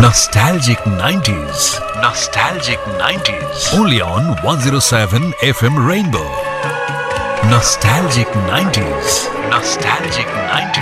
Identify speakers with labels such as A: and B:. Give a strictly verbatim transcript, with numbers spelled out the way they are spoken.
A: Nostalgic nineties. Nostalgic nineties. Only on one oh seven F M Rainbow. Nostalgic nineties. Nostalgic nineties.